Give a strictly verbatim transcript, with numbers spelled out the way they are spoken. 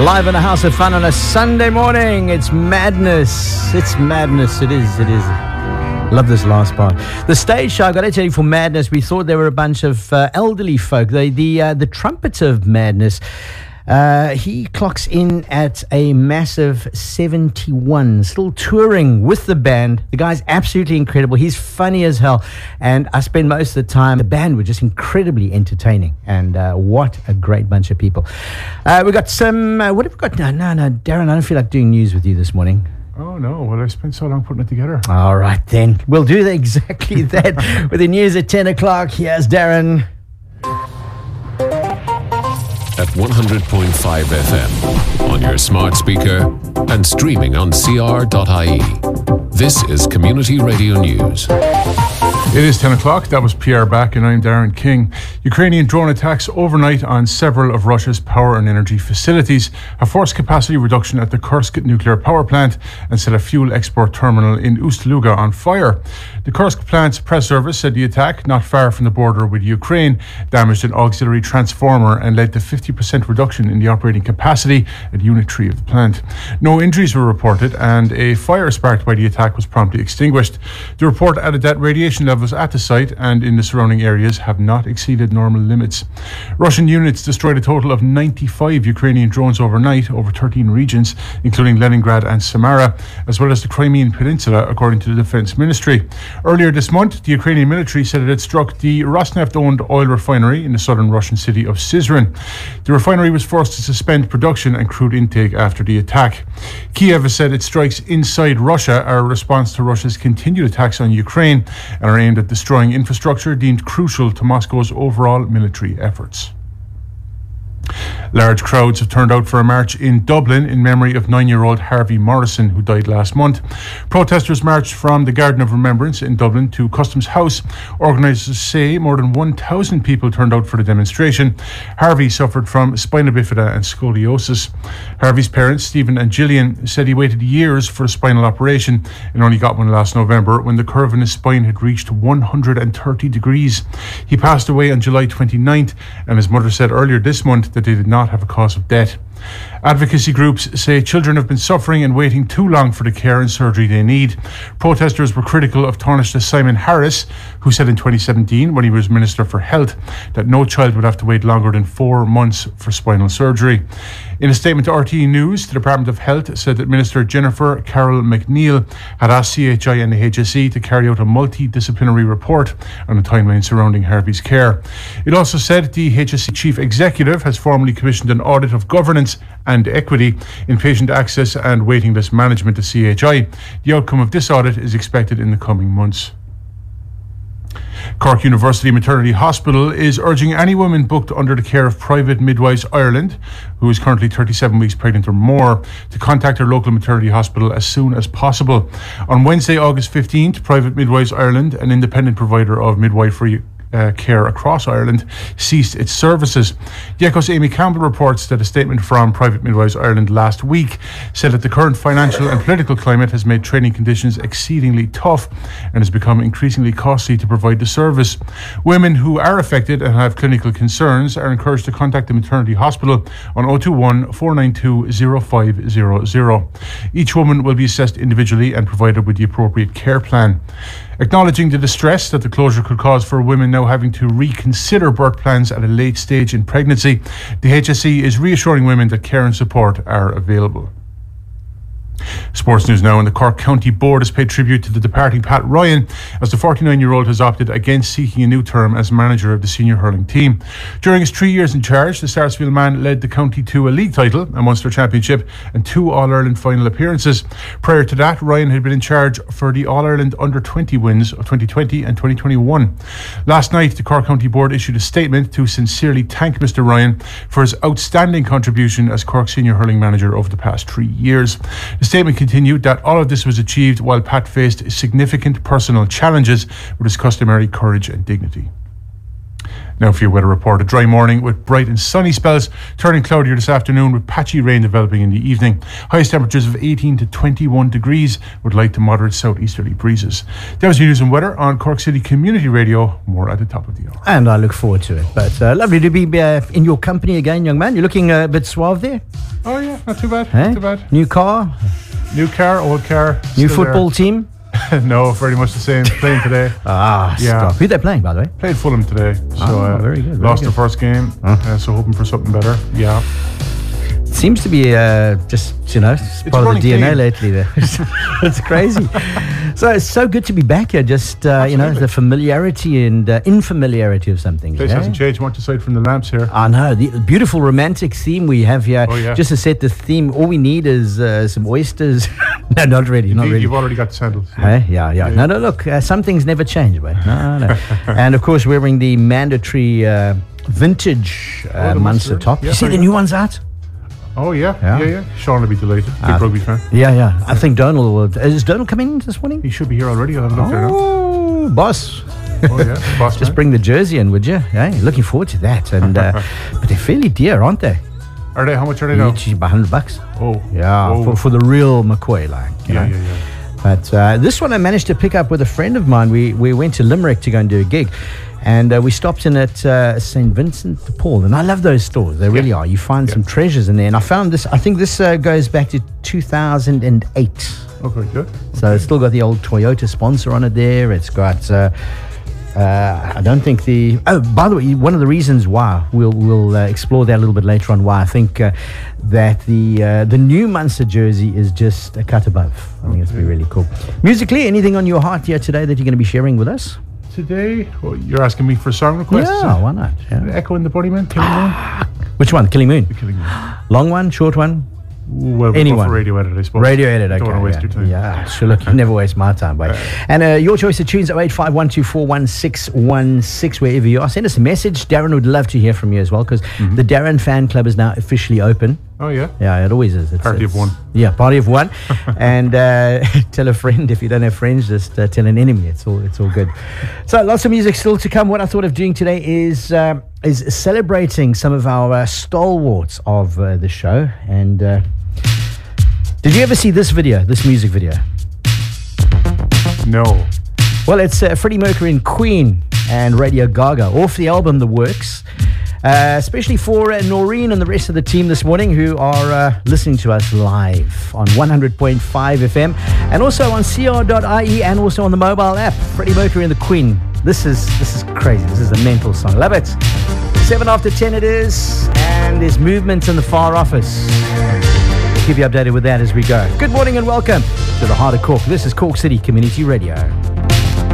Live in a house of fun on a Sunday morning. It's madness. It's madness. It is. It is. Love this last part. The stage show, I've got to tell you, for Madness, we thought there were a bunch of uh, elderly folk. The the uh, the trumpeter of Madness. Uh, he clocks in at a massive seventy-one, still touring with the band. The guy's absolutely incredible. He's funny as hell. And I spend most of the time, the band were just incredibly entertaining. And uh, what a great bunch of people. Uh, we've got some, uh, what have we got? No, no, no, Darren, I don't feel like doing news with you this morning. Oh, no. Well, I spent so long putting it together. All right, then. We'll do exactly that with the news at ten o'clock. Here's Darren. At one hundred point five F M, on your smart speaker, and streaming on C R dot I E. This is Community Radio News. It is ten o'clock. That was P R back, and I'm Darren King. Ukrainian drone attacks overnight on several of Russia's power and energy facilities have forced capacity reduction at the Kursk nuclear power plant and set a fuel export terminal in Ust-Luga on fire. The Kursk plant's press service said the attack, not far from the border with Ukraine, damaged an auxiliary transformer and led to fifty percent reduction in the operating capacity at Unit three of the plant. No injuries were reported, and a fire sparked by the attack was promptly extinguished. The report added that radiation levels at the site and in the surrounding areas have not exceeded normal limits. Russian units destroyed a total of ninety-five Ukrainian drones overnight over thirteen regions, including Leningrad and Samara, as well as the Crimean Peninsula, according to the Defense Ministry. Earlier this month, the Ukrainian military said it had struck the Rosneft-owned oil refinery in the southern Russian city of Syzran. The refinery was forced to suspend production and crude intake after the attack. Kiev has said its strikes inside Russia are a response to Russia's continued attacks on Ukraine and are aimed at destroying infrastructure deemed crucial to Moscow's overall military efforts. Large crowds have turned out for a march in Dublin in memory of nine-year-old Harvey Morrison, who died last month. Protesters marched from the Garden of Remembrance in Dublin to Customs House. Organisers say more than one thousand people turned out for the demonstration. Harvey suffered from spina bifida and scoliosis. Harvey's parents, Stephen and Gillian, said he waited years for a spinal operation and only got one last November when the curve in his spine had reached one hundred thirty degrees. He passed away on July twenty-ninth, and his mother said earlier this month that they did not have a cause of death. Advocacy groups say children have been suffering and waiting too long for the care and surgery they need. Protesters were critical of Taoiseach Simon Harris, who said in twenty seventeen, when he was Minister for Health, that no child would have to wait longer than four months for spinal surgery. In a statement to R T E News, the Department of Health said that Minister Jennifer Carroll McNeil had asked C H I and the H S E to carry out a multidisciplinary report on the timeline surrounding Harvey's care. It also said the H S E Chief Executive has formally commissioned an audit of governance and equity in patient access and waiting list management to C H I. The outcome of this audit is expected in the coming months. Cork University Maternity Hospital is urging any woman booked under the care of Private Midwives Ireland, who is currently thirty-seven weeks pregnant or more, to contact her local maternity hospital as soon as possible. On Wednesday, August fifteenth, Private Midwives Ireland, an independent provider of midwifery Uh, care across Ireland, ceased its services. The Echo's Amy Campbell reports that a statement from Private Midwives Ireland last week said that the current financial and political climate has made training conditions exceedingly tough and has become increasingly costly to provide the service. Women who are affected and have clinical concerns are encouraged to contact the maternity hospital on zero two one, four nine two, zero five zero zero. Each woman will be assessed individually and provided with the appropriate care plan. Acknowledging the distress that the closure could cause for women now having to reconsider birth plans at a late stage in pregnancy, the H S E is reassuring women that care and support are available. Sports news now, and the Cork County Board has paid tribute to the departing Pat Ryan as the forty-nine-year-old has opted against seeking a new term as manager of the senior hurling team. During his three years in charge, the Sarsfield man led the county to a league title, a Munster Championship and two All-Ireland final appearances. Prior to that, Ryan had been in charge for the All-Ireland under twenty wins of twenty twenty and twenty twenty-one. Last night, the Cork County Board issued a statement to sincerely thank Mister Ryan for his outstanding contribution as Cork senior hurling manager over the past three years. The statement continued that all of this was achieved while Pat faced significant personal challenges with his customary courage and dignity. Now for your weather report, a dry morning with bright and sunny spells, turning cloudier this afternoon with patchy rain developing in the evening. Highest temperatures of eighteen to twenty-one degrees with light to moderate southeasterly breezes. That was your news and weather on Cork City Community Radio. More at the top of the hour. And I look forward to it. But uh, lovely to be uh, in your company again, young man. You're looking uh, a bit suave there. Oh yeah, not too bad. Hey? Not too bad. New car, New car, old car. new still football there. team. No, very much the same. Playing today. Ah, Yeah. stop. Who they playing, by the way? Played Fulham today. So Oh, uh, very good, very lost good. the first game. Uh, so hoping for something better. Yeah. Seems to be uh, just, you know, it's part of the running D N A team. lately there. It's crazy. So it's so good to be back here. Just, uh, you know, Absolutely. the familiarity and uh, infamiliarity of something. Place yeah? hasn't changed much aside from the lamps here. I know. The beautiful romantic theme we have here. Oh, yeah. Just to set the theme, all we need is uh, some oysters. No, not really. Not You- really. You've already got the sandals. Hey, yeah, yeah. No, no, look, uh, some things never change, mate. No, no. And of course, wearing the mandatory uh, vintage uh, Oh, the Munster Munster. top. Yeah, you see very the good. new ones out? Oh, yeah. Yeah. Yeah, yeah. Sean will be delighted. Big Ah. rugby fan. Yeah, yeah. I think Donald will. Is Donald coming in this morning? He should be here already. I'll have a look there now. Oh, boss. Oh, yeah. Boss Just man. bring the jersey in, would you? Hey, looking forward to that. And uh, but they're fairly dear, aren't they? Are they? How much are they now? Each about hundred bucks. Oh. Yeah, Oh. for, for the real McCoy line. you Yeah, know? yeah, yeah. But uh, this one I managed to pick up with a friend of mine. We we went to Limerick to go and do a gig. And uh, we stopped in at uh, Saint Vincent de Paul. And I love those stores. They really are. You find Yeah. some treasures in there. And I found this, I think this uh, goes back to two thousand eight. Oh, very good. So it's still got the old Toyota sponsor on it there. It's got, uh, uh, I don't think the, oh, by the way, one of the reasons why, we'll we'll uh, explore that a little bit later on, why I think uh, that the uh, the new Munster jersey is just a cut above. I think it's be really cool. Musically, anything on your heart here today that you're going to be sharing with us? Today, well, you're asking me for song requests? Yeah, why not? Yeah. Echo and the Bunnymen, Killing Moon. Which one? Killing Moon? The Killing Moon. Long one, short one? Ooh, well, we'll Anyone. go for radio edit, I suppose. Radio edit, okay. Don't want to waste yeah. your time. Yeah, sure. Look, you never waste my time, mate. And uh, your choice of tunes, oh eight five one two four one six one six, wherever you are. Send us a message. Darren would love to hear from you as well, because the Darren fan club is now officially open. Oh, yeah. Yeah, it always is. It's, Party of it's- one. Yeah, party of one. And uh, tell a friend. If you don't have friends, just uh, tell an enemy. It's all it's all good. So lots of music still to come. What I thought of doing today is um, is celebrating some of our uh, stalwarts of uh, the show. And uh, did you ever see this video, this music video? No. Well, it's uh, Freddie Mercury and Queen and Radio Gaga off the album The Works. Uh, especially for uh, Noreen and the rest of the team this morning who are uh, listening to us live on one hundred point five F M and also on C R dot I E and also on the mobile app. Freddie Mercury and the Queen. This is this is crazy. This is a mental song. Love it. Seven after ten it is, and there's movements in the far office. We'll keep you updated with that as we go. Good morning and welcome to the Heart of Cork. This is Cork City Community Radio.